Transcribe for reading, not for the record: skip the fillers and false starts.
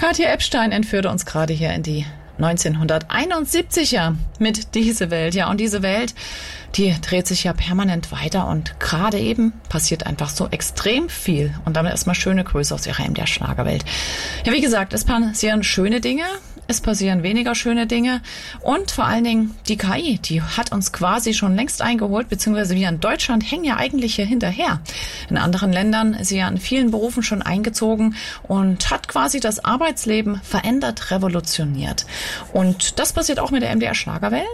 Katja Epstein entführte uns gerade hier in die 1971er mit Diese Welt. Ja, und diese Welt, die dreht sich ja permanent weiter und gerade eben passiert einfach so extrem viel. Und damit erstmal schöne Grüße aus ihrer MDR Schlagerwelt. Ja, wie gesagt, es passieren schöne Dinge, es passieren weniger schöne Dinge und vor allen Dingen die KI, die hat uns quasi schon längst eingeholt, beziehungsweise wir in Deutschland hängen ja eigentlich hier hinterher. In anderen Ländern ist sie ja in vielen Berufen schon eingezogen und hat quasi das Arbeitsleben verändert, revolutioniert. Und das passiert auch mit der MDR Schlagerwelt.